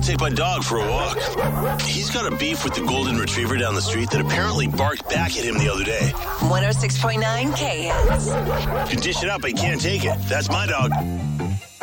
take my dog for a walk. He's got a beef with the golden retriever down the street that apparently barked back at him the other day. 106.9 KHETZ. You can dish it up, but you can't take it. That's my dog.